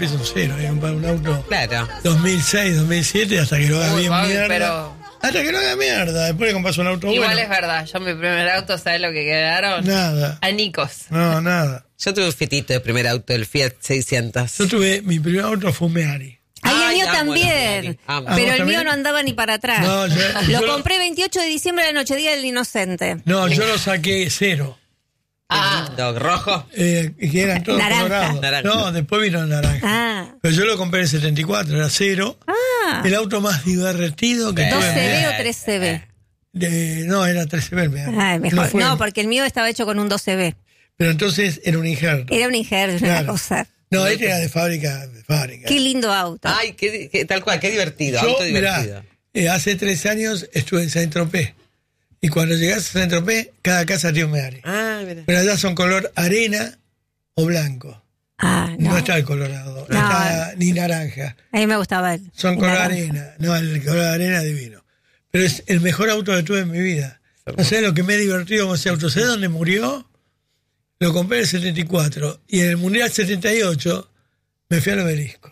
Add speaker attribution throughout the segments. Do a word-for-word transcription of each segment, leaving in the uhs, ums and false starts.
Speaker 1: Es un cero, hay que comprar un auto
Speaker 2: Claro.
Speaker 1: dos mil seis, dos mil siete hasta que lo haga
Speaker 3: Uy,
Speaker 1: bien
Speaker 3: Bobby,
Speaker 1: mierda.
Speaker 3: pero-
Speaker 1: Hasta que lo haga mierda, después le compras un auto
Speaker 3: Igual
Speaker 1: bueno.
Speaker 3: es verdad, yo mi primer auto, ¿sabes lo que quedaron?
Speaker 1: Nada.
Speaker 3: Anicos.
Speaker 1: No, nada.
Speaker 2: Yo tuve un Fiatito de primer auto, el Fiat seiscientos.
Speaker 1: Yo tuve, mi primer auto fue un Meari.
Speaker 4: Ay, el
Speaker 2: Ay,
Speaker 4: mío
Speaker 2: amo los
Speaker 4: también.
Speaker 2: Meari, amo.
Speaker 4: Pero
Speaker 1: ¿Ah,
Speaker 4: el
Speaker 1: vos
Speaker 4: mío
Speaker 1: también?
Speaker 4: no andaba ni para atrás.
Speaker 1: No, yo-
Speaker 4: lo
Speaker 1: yo lo-
Speaker 4: compré veintiocho de diciembre de Noche Día del Inocente.
Speaker 1: No, yo lo saqué cero.
Speaker 3: Ah,
Speaker 2: Lindo, rojo.
Speaker 1: Eh, que eran todos
Speaker 4: Naranja.
Speaker 1: colorados.
Speaker 2: Naranja.
Speaker 1: No, después vino el naranja.
Speaker 4: Ah.
Speaker 1: Pero yo lo compré en el setenta y cuatro, era cero.
Speaker 4: Ah.
Speaker 1: El auto más divertido que
Speaker 2: Eh.
Speaker 1: tuve.
Speaker 4: ¿dos
Speaker 1: en
Speaker 4: C
Speaker 1: mi
Speaker 4: B
Speaker 1: vida.
Speaker 4: o tres C B?
Speaker 1: De- no, era trece B el Meari.
Speaker 4: Ay, mejor.
Speaker 1: fue-
Speaker 4: No, porque el mío estaba hecho con un dos C B.
Speaker 1: Pero entonces era un injerto.
Speaker 4: Era un injerto, una
Speaker 1: Claro.
Speaker 4: cosa.
Speaker 1: No, este era de fábrica. De fábrica.
Speaker 4: Qué lindo auto.
Speaker 2: Ay, qué, qué- tal cual, qué divertido.
Speaker 1: Yo,
Speaker 2: auto divertido.
Speaker 1: mirá, eh, hace tres años estuve en Saint-Tropez. Y cuando llegas a Saint-Tropez, cada casa tiene un Meari.
Speaker 2: Ah, mira.
Speaker 1: Pero allá son color arena o blanco.
Speaker 4: Ah,
Speaker 1: No,
Speaker 4: no.
Speaker 1: está el colorado, no,
Speaker 4: No.
Speaker 1: está ni naranja.
Speaker 4: A mí me gustaba el.
Speaker 1: Son
Speaker 4: el
Speaker 1: color
Speaker 4: naranja.
Speaker 1: arena. No, el color arena es divino. Pero es el mejor auto que tuve en mi vida. No sé lo que me he divertido con ese auto. ¿Sabes dónde murió? Lo compré en el setenta y cuatro. Y en el Mundial setenta y ocho me fui al Obelisco.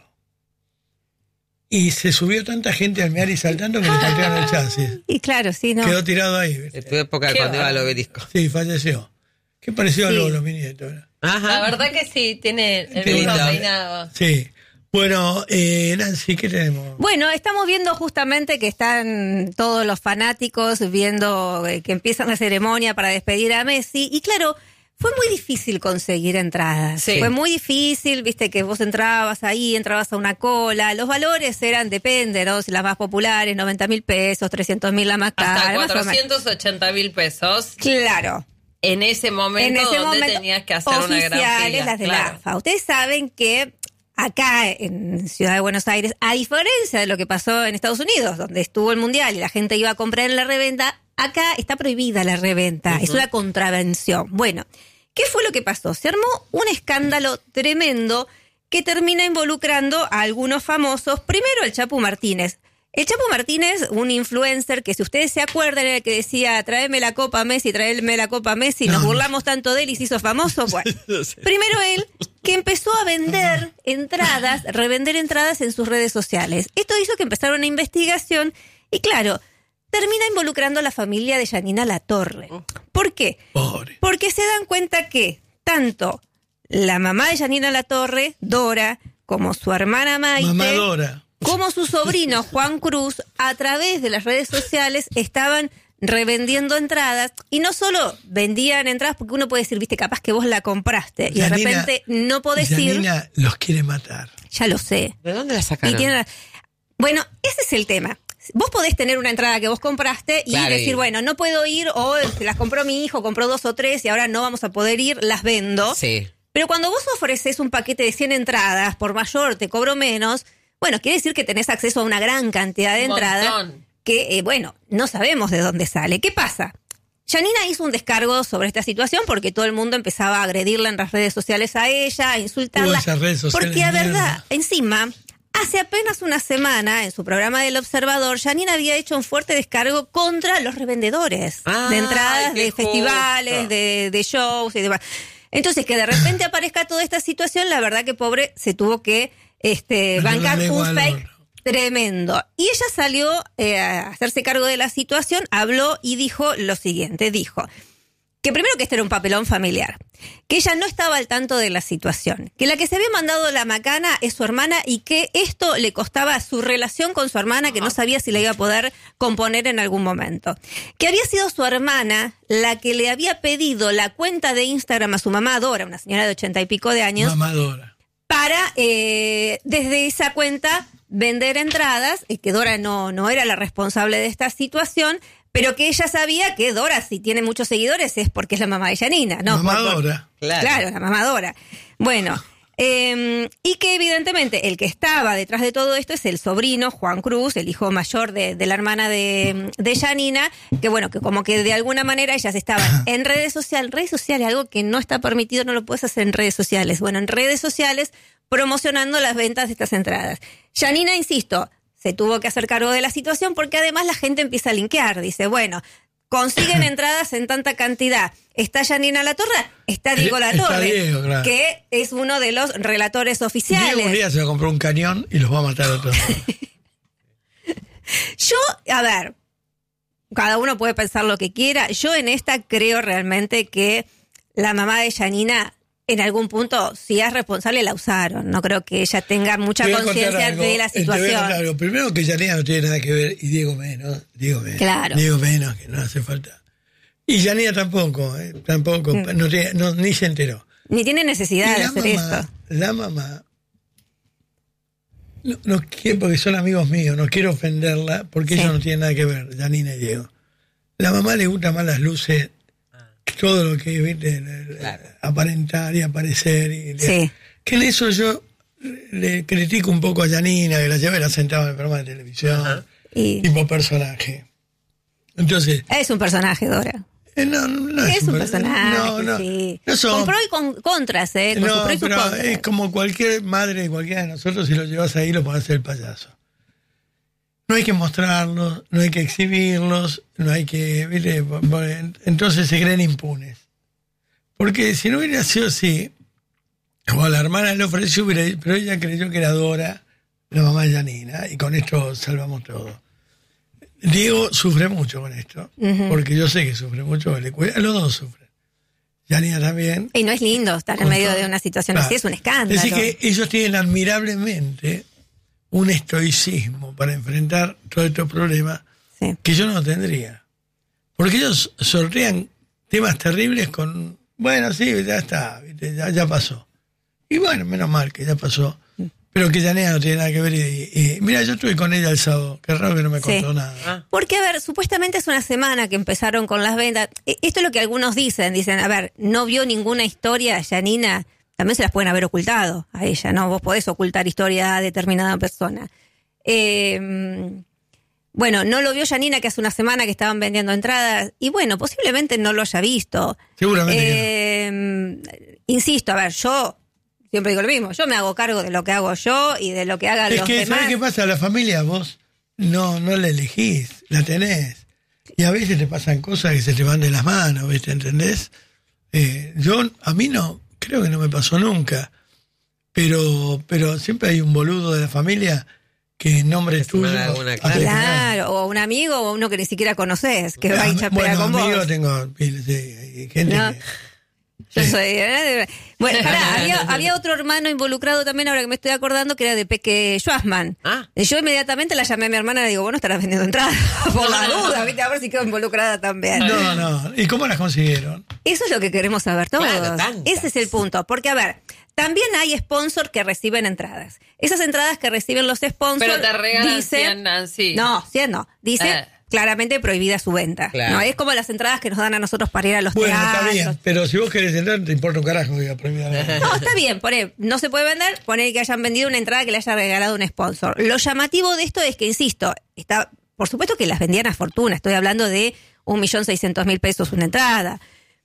Speaker 1: Y se subió tanta gente al Meari saltando que le patearon el chasis.
Speaker 4: Y claro, sí, no.
Speaker 1: Quedó tirado ahí. ¿viste?
Speaker 2: En tu época
Speaker 3: Qué
Speaker 2: cuando iba al
Speaker 3: bárbaro.
Speaker 2: obelisco.
Speaker 1: Sí, falleció. Qué pareció a
Speaker 4: Sí.
Speaker 1: Lolo, mi nieto. ¿no?
Speaker 2: Ajá.
Speaker 3: la verdad que sí, tiene el
Speaker 1: Qué
Speaker 3: mismo
Speaker 1: lindo.
Speaker 3: peinado.
Speaker 1: Sí. Bueno, eh, Nancy, ¿qué tenemos?
Speaker 4: Bueno, estamos viendo justamente que están todos los fanáticos viendo eh, que empiezan la ceremonia para despedir a Messi. Y claro, fue muy difícil conseguir entradas.
Speaker 3: Sí.
Speaker 4: Fue muy difícil, viste, que vos entrabas ahí, entrabas a una cola. Los valores eran, depende, ¿no? Si las más populares, noventa mil pesos, trescientos mil la más cara.
Speaker 3: Hasta
Speaker 4: más o menos.
Speaker 3: cuatrocientos ochenta mil pesos.
Speaker 4: Claro.
Speaker 3: En ese momento
Speaker 4: En ese
Speaker 3: donde
Speaker 4: momento,
Speaker 3: tenías que hacer una gran
Speaker 4: oficiales,
Speaker 3: fila.
Speaker 4: las de
Speaker 3: claro.
Speaker 4: la A F A. Ustedes saben que acá en Ciudad de Buenos Aires, a diferencia de lo que pasó en Estados Unidos, donde estuvo el Mundial y la gente iba a comprar en la reventa, acá está prohibida la reventa. Uh-huh. Es una contravención. Bueno, ¿qué fue lo que pasó? Se armó un escándalo tremendo que termina involucrando a algunos famosos. Primero el Chapu Martínez. El Chapu Martínez, un influencer que, si ustedes se acuerdan, era el que decía, tráeme la copa Messi, tráeme la copa Messi, nos
Speaker 1: No.
Speaker 4: burlamos tanto de él y se hizo famoso. Bueno, primero él, que empezó a vender entradas, revender entradas en sus redes sociales. Esto hizo que empezara una investigación y, claro, termina involucrando a la familia de Janina Latorre. ¿Por qué?
Speaker 1: Pobre.
Speaker 4: Porque se dan cuenta que tanto la mamá de Janina Latorre, Dora, como su hermana Maite,
Speaker 1: Mamadora.
Speaker 4: como su sobrino Juan Cruz, a través de las redes sociales estaban revendiendo entradas, y no solo vendían entradas, porque uno puede decir, viste, capaz que vos la compraste y de
Speaker 1: Janina-
Speaker 4: repente no podés ir.
Speaker 1: Janina los quiere matar.
Speaker 4: Ya lo sé.
Speaker 2: ¿De dónde la
Speaker 4: Y
Speaker 2: sacaron?
Speaker 4: tiene- Bueno, ese es el tema. Vos podés tener una entrada que vos compraste y
Speaker 2: Claro,
Speaker 4: decir,
Speaker 2: y-
Speaker 4: bueno, no puedo ir, o se las compró mi hijo, compró dos o tres y ahora no vamos a poder ir, las vendo.
Speaker 2: Sí.
Speaker 4: Pero cuando vos ofreces un paquete de cien entradas, por mayor te cobro menos, bueno, quiere decir que tenés acceso a una gran cantidad de
Speaker 3: Un
Speaker 4: entradas
Speaker 3: montón.
Speaker 4: que, eh, bueno, no sabemos de dónde sale. ¿Qué pasa? Janina hizo un descargo sobre esta situación porque todo el mundo empezaba a agredirla en las redes sociales a ella, a insultarla.
Speaker 1: Uh, esas redes sociales
Speaker 4: porque a
Speaker 1: mierda.
Speaker 4: verdad, encima, hace apenas una semana, en su programa del Observador, Janina había hecho un fuerte descargo contra los revendedores
Speaker 2: Ay,
Speaker 4: de entradas,
Speaker 2: qué
Speaker 4: de festivales,
Speaker 2: justo.
Speaker 4: de, de shows y demás. Entonces, que de repente aparezca toda esta situación, la verdad que pobre se tuvo que este,
Speaker 1: Poner la
Speaker 4: bancar
Speaker 1: lengua
Speaker 4: un
Speaker 1: al
Speaker 4: fake
Speaker 1: horno.
Speaker 4: tremendo. Y ella salió eh, a hacerse cargo de la situación, habló y dijo lo siguiente, dijo que primero que este era un papelón familiar, que ella no estaba al tanto de la situación, que la que se había mandado la macana es su hermana y que esto le costaba su relación con su hermana, que no sabía si la iba a poder componer en algún momento, que había sido su hermana la que le había pedido la cuenta de Instagram a su mamá Dora, una señora de ochenta y pico de años,
Speaker 1: Mamadora.
Speaker 4: para eh, desde esa cuenta vender entradas, y que Dora no, no era la responsable de esta situación, pero que ella sabía que Dora, si tiene muchos seguidores, es porque es la mamá de Janina, ¿no?
Speaker 1: Mamadora.
Speaker 4: Por-
Speaker 2: Claro.
Speaker 4: Claro, la mamadora. Bueno, eh, y que evidentemente el que estaba detrás de todo esto es el sobrino Juan Cruz, el hijo mayor de, de la hermana de, de Janina, que bueno, que como que de alguna manera ellas estaban en redes sociales, redes sociales, algo que no está permitido, no lo puedes hacer en redes sociales, bueno, en redes sociales promocionando las ventas de estas entradas. Janina, insisto, se tuvo que hacer cargo de la situación porque además la gente empieza a linkear, dice, bueno, consiguen entradas en tanta cantidad. Está Janina Latorre, está Diego
Speaker 1: Está
Speaker 4: Latorre,
Speaker 1: Diego, claro.
Speaker 4: que es uno de los relatores oficiales.
Speaker 1: Diego un día se va a comprar un cañón y los va a matar a todos.
Speaker 4: Yo, a ver, cada uno puede pensar lo que quiera. Yo en esta creo realmente que la mamá de Janina, en algún punto, si es responsable, la usaron. No creo que ella tenga mucha
Speaker 1: Te voy a contar
Speaker 4: conciencia
Speaker 1: algo,
Speaker 4: de la
Speaker 1: te voy a contar
Speaker 4: situación.
Speaker 1: algo. Primero que Janina no tiene nada que ver, y Diego menos, Diego menos.
Speaker 4: Claro.
Speaker 1: Diego menos, que no hace falta. Y Janina tampoco, eh, tampoco,
Speaker 4: Mm.
Speaker 1: no tiene, no, ni se enteró.
Speaker 4: Ni tiene necesidad
Speaker 1: Y
Speaker 4: de
Speaker 1: la
Speaker 4: hacer
Speaker 1: mamá,
Speaker 4: esto.
Speaker 1: la mamá, no, no quiero, porque son amigos míos, no quiero ofenderla, porque
Speaker 4: Sí.
Speaker 1: ellos no tienen nada que ver, Janina y Diego. La mamá le gusta más las luces, todo lo que viste,
Speaker 2: Claro.
Speaker 1: aparentar y aparecer. Y le-
Speaker 4: Sí.
Speaker 1: Que en eso yo le critico un poco a Janina, que la lleva y la sentaba en el programa de televisión,
Speaker 2: Ajá.
Speaker 4: Y
Speaker 1: tipo personaje. Entonces,
Speaker 4: es un personaje, Dora.
Speaker 1: eh, no, no
Speaker 4: Es un
Speaker 1: per-
Speaker 4: personaje,
Speaker 1: no, no,
Speaker 4: sí.
Speaker 1: no son-
Speaker 4: Con pro y con contras, ¿eh? Con sus
Speaker 1: no,
Speaker 4: pros y sus
Speaker 1: pero
Speaker 4: contras.
Speaker 1: es como cualquier madre de cualquiera de nosotros, si lo llevas ahí lo podés hacer el payaso. No hay que mostrarlos, no hay que exhibirlos, no hay que... ¿viste? Entonces se creen impunes. Porque si no hubiera sido así, o a la hermana le ofreció, hubiera, pero ella creyó que era Dora, la mamá de Janina, y con esto salvamos todo. Diego sufre mucho con esto,
Speaker 4: Ujú.
Speaker 1: porque yo sé que sufre mucho, le cuida- los dos sufren. Janina también.
Speaker 4: Y no es lindo estar en
Speaker 1: Con
Speaker 4: medio
Speaker 1: todo.
Speaker 4: de una situación
Speaker 1: Claro.
Speaker 4: así, es un escándalo.
Speaker 1: Es decir, que ellos tienen admirablemente un estoicismo para enfrentar todos estos problemas
Speaker 4: Sí.
Speaker 1: que yo no tendría. Porque ellos sortean temas terribles con, bueno, sí, ya está, ¿viste? Ya, ya pasó. Y bueno, menos mal que ya pasó. Pero que Janina no tiene nada que ver. Y, y- mira, yo estuve con ella el sábado, qué raro que no me
Speaker 4: Sí.
Speaker 1: contó nada.
Speaker 2: Ah,
Speaker 4: Porque, a ver, supuestamente es una semana que empezaron con las ventas. E- Esto es lo que algunos dicen. Dicen, a ver, no vio ninguna historia, Janina. También se las pueden haber ocultado a ella, ¿no? Vos podés ocultar historia a determinada persona. Eh, bueno, no lo vio Janina, que hace una semana que estaban vendiendo entradas. Y bueno, posiblemente no lo haya visto.
Speaker 1: Seguramente que
Speaker 4: Eh, Insisto, a ver, yo siempre digo lo mismo. Yo me hago cargo de lo que hago yo y de lo que hagan
Speaker 1: Es
Speaker 4: los
Speaker 1: que,
Speaker 4: demás.
Speaker 1: ¿sabes qué pasa? La familia vos no, no la elegís, la tenés. Y a veces te pasan cosas que se te van de las manos, ¿viste? ¿Entendés? Eh, yo, a mí no, creo que no me pasó nunca. Pero, pero siempre hay un boludo de la familia que en nombre
Speaker 2: Que se
Speaker 1: tuyo.
Speaker 2: manda alguna
Speaker 1: hace
Speaker 2: clase.
Speaker 1: cagada.
Speaker 4: Claro, o un amigo o uno que ni siquiera conoces, que va y
Speaker 1: Ah,
Speaker 4: chapea
Speaker 1: bueno,
Speaker 4: con
Speaker 1: amigos
Speaker 4: vos.
Speaker 1: tengo piles, sí, hay gente
Speaker 4: No.
Speaker 1: que...
Speaker 4: Yo
Speaker 1: Sí.
Speaker 4: soy. ¿eh? Bueno, pará, había, había otro hermano involucrado también, ahora que me estoy acordando, que era de Peque Schwarzman.
Speaker 2: Ah.
Speaker 4: Y yo inmediatamente la llamé a mi hermana y le digo, vos no estarás vendiendo entradas por la duda, ¿viste? A ver si quedo involucrada también.
Speaker 1: No, no. ¿Y cómo las consiguieron?
Speaker 4: Eso es lo que queremos saber todos.
Speaker 2: Claro, tantas.
Speaker 4: Ese es el punto. Porque, a ver, también hay sponsors que reciben entradas. Esas entradas que reciben los sponsors.
Speaker 3: Pero te regalan
Speaker 4: dicen-
Speaker 3: cien, Nancy.
Speaker 4: No, cien no. Dice
Speaker 3: Eh.
Speaker 4: claramente prohibida su venta.
Speaker 2: Claro.
Speaker 4: No es como las entradas que nos dan a nosotros para ir a los
Speaker 1: Bueno,
Speaker 4: teatros.
Speaker 1: está bien, pero si vos querés entrar, te importa un carajo, diga, prohibida.
Speaker 4: No, está bien, poné, no se puede vender, poner que hayan vendido una entrada que le haya regalado un sponsor. Lo llamativo de esto es que, insisto, está, por supuesto que las vendían a fortuna, estoy hablando de un millón seiscientos mil pesos una entrada.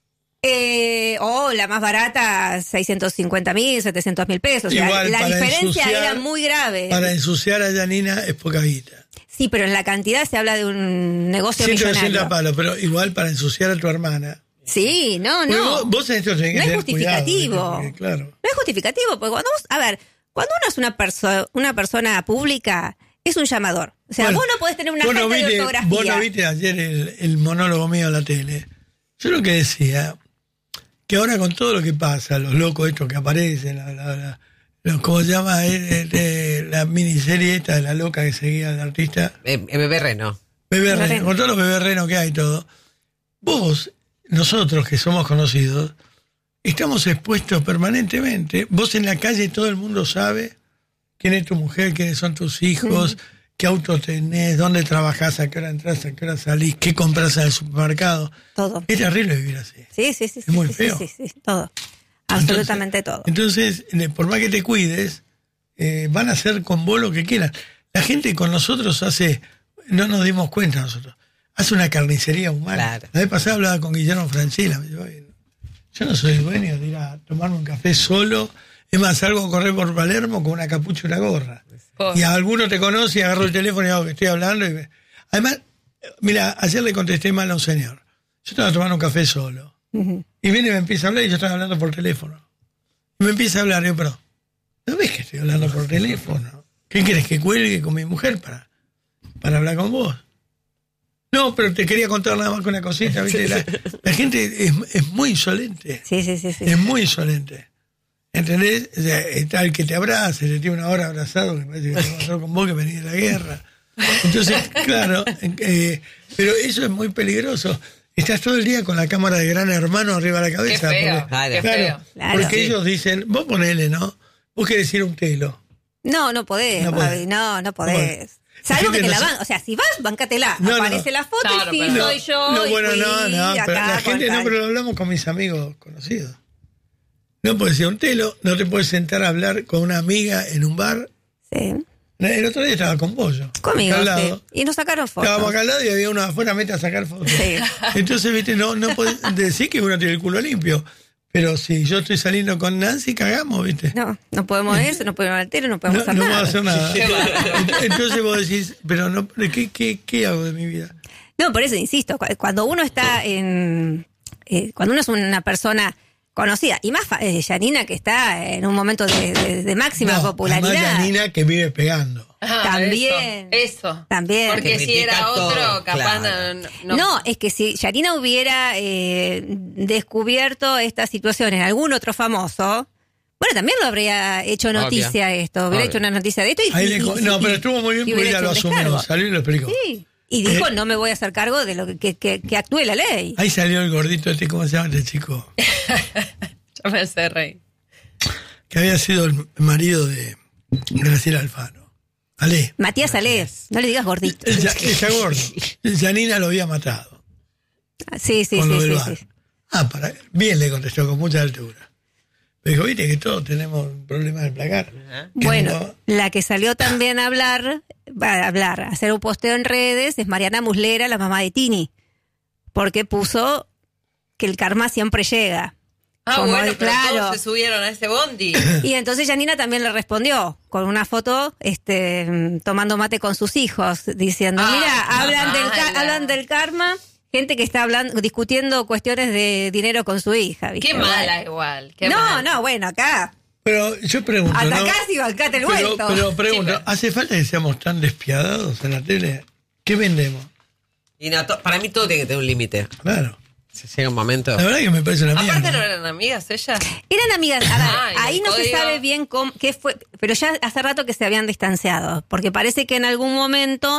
Speaker 4: Eh, o la más barata, seiscientos cincuenta mil, setecientos mil pesos. O sea,
Speaker 1: Igual,
Speaker 4: la
Speaker 1: para
Speaker 4: diferencia
Speaker 1: ensuciar-
Speaker 4: era muy grave.
Speaker 1: Para ensuciar a Janina es poca guita.
Speaker 4: Sí, pero en la cantidad se habla de un negocio
Speaker 1: ciento ochenta
Speaker 4: millonario.
Speaker 1: palos, pero igual para ensuciar a tu hermana.
Speaker 4: Sí, no,
Speaker 1: Porque
Speaker 4: no.
Speaker 1: Vos, vos en esto tenés que
Speaker 4: No es
Speaker 1: tener
Speaker 4: justificativo.
Speaker 1: cuidado, ¿viste? Porque, claro.
Speaker 4: No es justificativo, porque cuando vos, a ver, cuando uno es una, perso- una persona pública, es un llamador. O sea,
Speaker 1: Bueno,
Speaker 4: vos no podés tener una
Speaker 1: vos
Speaker 4: falta
Speaker 1: no
Speaker 4: de
Speaker 1: viste-
Speaker 4: ortografía.
Speaker 1: Vos no viste ayer el, el monólogo mío en la tele. Yo lo que decía, que ahora con todo lo que pasa, los locos estos que aparecen, la, la, la, los, ¿cómo se llama? Eh, eh, la miniserie esta de la loca que seguía al artista.
Speaker 2: eh, eh, Bebé Reno.
Speaker 1: Bebé
Speaker 4: Bebé
Speaker 1: Reno,
Speaker 4: Reno.
Speaker 1: con todos los bebés renos que hay y todo. Vos, nosotros que somos conocidos, estamos expuestos permanentemente. Vos en la calle todo el mundo sabe quién es tu mujer, quiénes son tus hijos, qué auto tenés, dónde trabajás, a qué hora entras, a qué hora salís, qué compras en el supermercado.
Speaker 4: Todo.
Speaker 1: Es terrible vivir así.
Speaker 4: Sí, sí, sí.
Speaker 1: Es
Speaker 4: sí,
Speaker 1: muy
Speaker 4: sí,
Speaker 1: feo.
Speaker 4: Sí, sí, sí, todo. Absolutamente todo.
Speaker 1: Entonces, eh, por más que te cuides, eh, van a hacer con vos lo que quieran. La gente con nosotros hace, no nos dimos cuenta nosotros, hace una carnicería humana.
Speaker 2: Claro.
Speaker 1: La vez pasada hablaba con Guillermo Francila, me dijo, "Oye, yo no soy dueño de ir a tomarme un café solo, es más, salgo a correr por Palermo con una capucha y una gorra.
Speaker 3: Oh.
Speaker 1: Y a alguno te conoce y agarro el teléfono y hago que estoy hablando. Y me- Además, mira, ayer le contesté mal a un señor. Yo estaba tomando un café solo.
Speaker 4: Ujú.
Speaker 1: Y viene y me empieza a hablar y yo estaba hablando por teléfono. Y me empieza a hablar, y yo, pero, ¿no ves que estoy hablando por teléfono? ¿Qué quieres que cuelgue con mi mujer para, para hablar con vos? No, pero te quería contar nada más que una cosita, ¿viste? La, la gente es, es muy insolente.
Speaker 4: Sí, sí, sí, sí.
Speaker 1: Es muy insolente. ¿Entendés? O sea, está el que te abraza, te tiene una hora abrazado, que parece que te va a matar con vos, que venís de la guerra. Entonces, claro, eh, pero eso es muy peligroso. Estás todo el día con la cámara de Gran Hermano arriba de la cabeza.
Speaker 3: Qué feo,
Speaker 1: porque,
Speaker 2: Claro.
Speaker 3: qué
Speaker 1: claro,
Speaker 3: feo.
Speaker 4: Claro.
Speaker 1: porque
Speaker 2: Sí.
Speaker 1: ellos dicen, vos ponele, ¿no? Vos querés ir a un telo.
Speaker 4: No, no podés,
Speaker 1: No
Speaker 4: Babi,
Speaker 1: podés.
Speaker 4: no, no
Speaker 1: No
Speaker 4: podés.
Speaker 1: podés.
Speaker 4: Salvo que
Speaker 1: La
Speaker 4: te la
Speaker 1: gente no
Speaker 4: van, o sea, si vas, bancatela.
Speaker 1: No, no.
Speaker 4: Aparece la foto
Speaker 3: Claro,
Speaker 4: y sí,
Speaker 3: pero-
Speaker 4: soy yo.
Speaker 1: No,
Speaker 4: y
Speaker 1: bueno,
Speaker 4: fui
Speaker 1: no, no,
Speaker 4: acá
Speaker 1: pero la
Speaker 4: con
Speaker 1: gente no,
Speaker 4: tal.
Speaker 1: pero lo hablamos con mis amigos conocidos. No puedes ir a un telo, no te puedes sentar a hablar con una amiga en un bar.
Speaker 4: Sí.
Speaker 1: El otro día estaba con vos yo.
Speaker 4: Conmigo,
Speaker 1: acá al
Speaker 4: sí.
Speaker 1: lado.
Speaker 4: Y nos sacaron fotos.
Speaker 1: Estábamos acá al lado y había uno afuera, mete a sacar fotos.
Speaker 4: Sí.
Speaker 1: Entonces, viste, no, no podés decir que uno tiene el culo limpio. Pero si yo estoy saliendo con Nancy, cagamos, viste.
Speaker 4: No, no podemos irse, no podemos ir al tele, no podemos
Speaker 1: No,
Speaker 4: hacer
Speaker 1: no
Speaker 4: nada.
Speaker 1: puedo hacer nada.
Speaker 3: Qué bárbaro.
Speaker 1: Entonces vos decís, pero no, ¿qué, qué, qué hago de mi vida?
Speaker 4: No, por eso insisto, cu- cuando uno está en. eh, cuando uno es una persona conocida, y más fa- eh, Yanina, que está en un momento de, de- de máxima
Speaker 1: No,
Speaker 4: popularidad.
Speaker 1: además Janina que vive pegando.
Speaker 3: Ah,
Speaker 4: También.
Speaker 3: Eso. eso.
Speaker 4: También.
Speaker 3: Porque
Speaker 2: Que
Speaker 3: si
Speaker 2: critica
Speaker 3: era otro,
Speaker 2: todo,
Speaker 3: capaz
Speaker 2: claro.
Speaker 3: no,
Speaker 4: No, es que si Yanina hubiera eh, descubierto esta situación en algún otro famoso, bueno, también lo habría hecho noticia esto, hubiera
Speaker 2: Obvio.
Speaker 4: hecho una noticia de esto y,
Speaker 1: Ahí
Speaker 4: y-
Speaker 1: le co-
Speaker 4: y-
Speaker 1: no,
Speaker 4: y-
Speaker 1: pero estuvo muy bien
Speaker 4: y
Speaker 1: porque
Speaker 4: hubiera
Speaker 1: ella lo
Speaker 4: hecho un
Speaker 1: asumió,
Speaker 4: descargo.
Speaker 1: salió y lo explicó.
Speaker 4: Sí, y dijo,
Speaker 1: Eh,
Speaker 4: no me voy a hacer cargo de lo que, que, que- que actúe la ley.
Speaker 1: Ahí salió el gordito este, ¿cómo se llama este chico?
Speaker 3: Yo me sé reír.
Speaker 1: Que había sido el marido de Graciela Alfano. Ale.
Speaker 4: Matías Ale, no le digas gordito.
Speaker 1: Ya, está gordo. Janina lo había matado.
Speaker 4: Sí, sí,
Speaker 1: con lo
Speaker 4: sí,
Speaker 1: del
Speaker 4: sí,
Speaker 1: bar.
Speaker 4: sí.
Speaker 1: Ah, para, bien le contestó con mucha altura. Me dijo, viste que todos tenemos problemas de placar. Que
Speaker 4: Bueno,
Speaker 1: no-
Speaker 4: la que salió también a hablar, va a hablar, a hacer un posteo en redes, es Mariana Muslera, la mamá de Tini. Porque puso que el karma siempre llega.
Speaker 3: Ah,
Speaker 4: Como
Speaker 3: bueno,
Speaker 4: el-
Speaker 3: pero
Speaker 4: claro.
Speaker 3: todos se subieron a ese bondi.
Speaker 4: Y entonces Janina también le respondió con una foto este, mm, tomando mate con sus hijos, diciendo,
Speaker 3: Ay,
Speaker 4: mira,
Speaker 3: qué
Speaker 4: hablan del, ca-
Speaker 3: mala.
Speaker 4: hablan del karma, gente que está hablando, discutiendo cuestiones de dinero con su hija. ¿viste?
Speaker 3: Qué
Speaker 4: Bueno.
Speaker 3: mala igual. Qué
Speaker 4: No,
Speaker 3: mala.
Speaker 4: no, bueno, acá.
Speaker 1: Pero yo pregunto, ¿no?
Speaker 4: Atacás y bancate el
Speaker 1: Pero,
Speaker 4: vuelto.
Speaker 1: pero pregunto,
Speaker 3: Sí, pero-
Speaker 1: ¿hace falta que seamos tan despiadados en la tele? ¿Qué vendemos?
Speaker 2: Y no, to- para mí todo tiene que tener un límite.
Speaker 1: Claro.
Speaker 2: Si llega un momento.
Speaker 1: La verdad que me parece una
Speaker 3: Aparte no
Speaker 1: mierda.
Speaker 3: eran amigas ellas.
Speaker 4: Eran amigas, a ver,
Speaker 3: Ay,
Speaker 4: ahí
Speaker 3: el
Speaker 4: no se
Speaker 3: código.
Speaker 4: sabe bien cómo, qué fue, pero ya hace rato que se habían distanciado, porque parece que en algún momento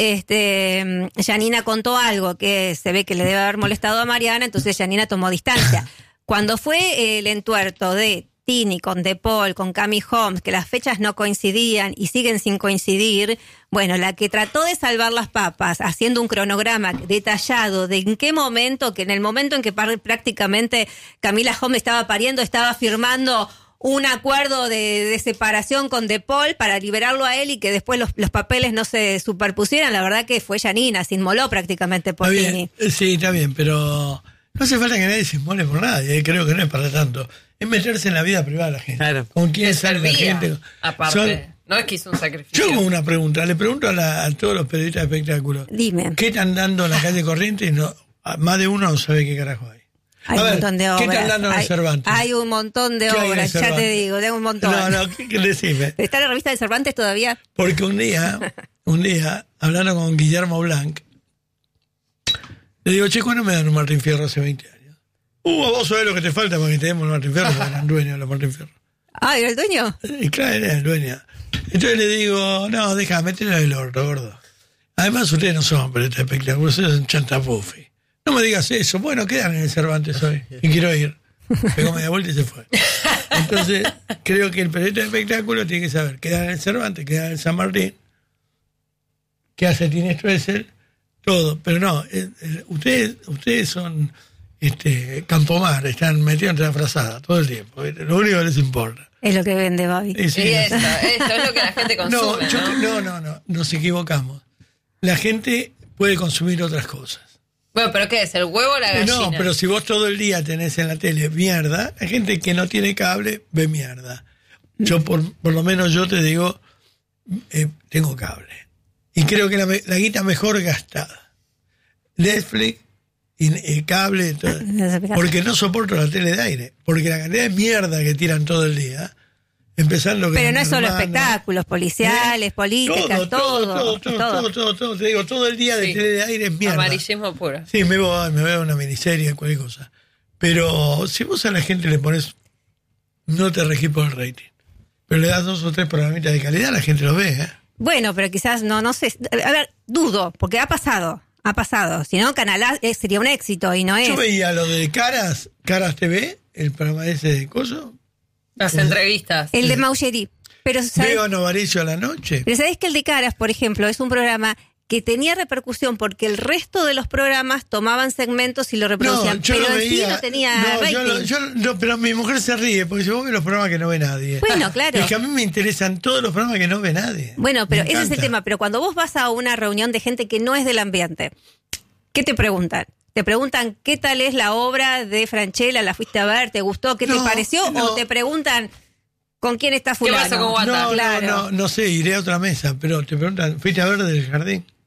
Speaker 4: este Janina contó algo que se ve que le debe haber molestado a Mariana, entonces Janina tomó distancia. Cuando fue el entuerto de Tini con De Paul, con Cami Holmes, que las fechas no coincidían y siguen sin coincidir, bueno, la que trató de salvar las papas haciendo un cronograma detallado de en qué momento, que en el momento en que par- prácticamente Camila Holmes estaba pariendo, estaba firmando un acuerdo de, de separación con De Paul para liberarlo a él y que después los, los papeles no se superpusieran, la verdad que fue Janina, se inmoló prácticamente por
Speaker 1: Está
Speaker 4: Tini.
Speaker 1: bien, sí, está bien, pero no hace falta que nadie se inmole por nadie, creo que no es para tanto. Es meterse en la vida privada de la gente.
Speaker 2: Claro.
Speaker 1: Con quién
Speaker 3: Le
Speaker 1: sale la
Speaker 3: servía,
Speaker 1: gente.
Speaker 3: aparte.
Speaker 1: Son-
Speaker 3: No es que hizo un sacrificio.
Speaker 1: yo hago una pregunta, le pregunto a, la- a todos los periodistas de espectáculos.
Speaker 4: Dime.
Speaker 1: ¿Qué están dando en la calle Corrientes? No, más de uno no sabe qué carajo hay.
Speaker 4: Hay
Speaker 1: A
Speaker 4: un
Speaker 1: ver,
Speaker 4: montón de
Speaker 1: ¿qué
Speaker 4: obras.
Speaker 1: están dando en el
Speaker 4: hay,
Speaker 1: Cervantes?
Speaker 4: hay un montón de
Speaker 1: ¿Qué hay en el
Speaker 4: obras, ya te
Speaker 1: Cervantes?
Speaker 4: digo, tengo un montón.
Speaker 1: No, no, ¿qué, qué decime?
Speaker 4: ¿Está la revista de Cervantes todavía?
Speaker 1: Porque un día, un día, hablando con Guillermo Blanc, le digo, che, ¿cuándo me dan un Martín Fierro hace veinte años? Uh, vos sabés lo que te falta para que te demos un Martín Fierro, porque eran dueños de los Martín Fierro.
Speaker 4: Ah, ¿era el dueño?
Speaker 1: Y claro, era el dueño. Entonces le digo, no, deja, mételo del orto, gordo. Además, ustedes no son periodistas de espectáculos, ustedes son chantapufi. No me digas eso. Bueno, quedan en el Cervantes hoy. Y quiero ir. Pegó media vuelta y se fue. Entonces, creo que el periodista de espectáculo tiene que saber, quedar en el Cervantes, quedar en el San Martín, qué hace Tini Stoessel, todo. Pero no, eh, eh, ustedes, ustedes son este Campomar, están metidos entre la frazada todo el tiempo. ¿viste? Lo único que les importa.
Speaker 4: Es lo que vende, Babi.
Speaker 1: Y sí,
Speaker 3: Sí, eso, eso es lo que la gente
Speaker 1: no,
Speaker 3: consume,
Speaker 1: yo-
Speaker 3: ¿no?
Speaker 1: no, no, no, nos equivocamos. La gente puede consumir otras cosas.
Speaker 3: Bueno, pero ¿qué es? ¿El huevo o la
Speaker 1: Eh,
Speaker 3: gallina?
Speaker 1: No, pero si vos todo el día tenés en la tele mierda, hay gente que no tiene cable, ve mierda. Yo, por, por lo menos yo te digo, eh, tengo cable. Y creo que la, me- la guita mejor gastada. Netflix y, y cable, todo.
Speaker 4: Las aplicaciones.
Speaker 1: Porque no soporto la tele de aire. Porque la cantidad de mierda que tiran todo el día, empezando
Speaker 4: Pero
Speaker 1: con
Speaker 4: no es solo
Speaker 1: Hermano,
Speaker 4: espectáculos, policiales,
Speaker 1: ¿eh?
Speaker 4: políticas, todo.
Speaker 1: todo, todo, todo, todo, todo, todo. Te digo, todo el día de
Speaker 3: Sí.
Speaker 1: tele de aire es mierda.
Speaker 3: Amarillismo puro.
Speaker 1: Sí, me voy, me veo una miniserie, cualquier cosa. Pero si vos a la gente le pones, no te regís por el rating, pero le das dos o tres programitas de calidad, la gente lo ve, ¿eh?
Speaker 4: Bueno, pero quizás no, no sé. A ver, dudo, porque ha pasado, ha pasado. Si no, Canal A eh, sería un éxito y no es.
Speaker 1: Yo veía lo de Caras, Caras T V, el programa ese de coso.
Speaker 3: Las entrevistas.
Speaker 4: El de Maugery. Pero ¿sabes?
Speaker 1: Veo a Novaricio a la noche.
Speaker 4: Pero sabés que el de Caras, por ejemplo, es un programa que tenía repercusión porque el resto de los programas tomaban segmentos y lo reproducían,
Speaker 1: yo
Speaker 4: pero
Speaker 1: lo
Speaker 4: en sí
Speaker 1: veía.
Speaker 4: no tenía
Speaker 1: No,
Speaker 4: rating.
Speaker 1: yo lo- yo no, pero mi mujer se ríe porque dice, vos ves los programas que no ve nadie.
Speaker 4: Bueno, claro.
Speaker 1: Es que a mí me interesan todos los programas que no ve nadie.
Speaker 4: Bueno, pero
Speaker 1: Me
Speaker 4: ese es el
Speaker 1: encanta.
Speaker 4: tema. Pero cuando vos vas a una reunión de gente que no es del ambiente, ¿qué te preguntan? ¿Te preguntan qué tal es la obra de Francella? ¿La fuiste a ver? ¿Te gustó? ¿Qué te
Speaker 1: No,
Speaker 4: pareció?
Speaker 1: no.
Speaker 4: ¿O te preguntan con quién está fulano?
Speaker 3: pasó con Wanda?
Speaker 1: No,
Speaker 4: claro.
Speaker 1: no, no, no sé, iré a otra mesa, pero te preguntan, ¿fuiste a ver del jardín?